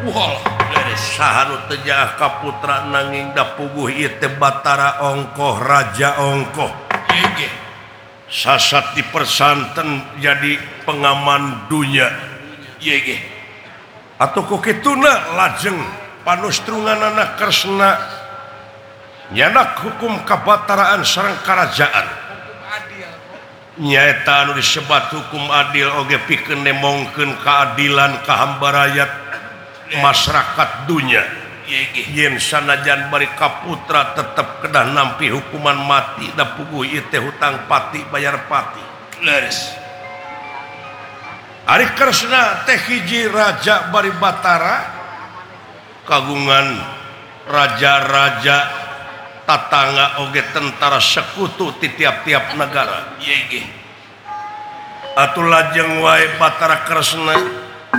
tejah kaputra nanging da puguh ieu teh Batara Ongkoh Raja Ongkoh. Sasat dipersanten jadi pengaman dunya. Atuh ku kituna lajeng panustrunganana Kresna nyanak hukum kabataraan sareng karajaan. Nyaeta anu disebat hukum adil oge pikeun nemongkeun keadilan ka hamba rakyat masyarakat dunya. Yen sanajan bari kaputra tetep kedah nampi hukuman mati da puguh ieu teh hutang pati bayar pati. Leres. Ari Kresna teh hiji raja bari Batara kagungan raja-raja tatangga oge tentara sekutu ti tiap-tiap negara. Atuh lajeng wae Batara Kresna